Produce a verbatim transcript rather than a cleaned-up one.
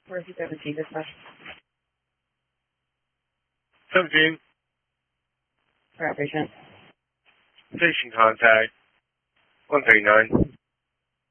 Mercy seventeen, dispatch. seventeen. For outpatient. Patient contact. one thirty-nine.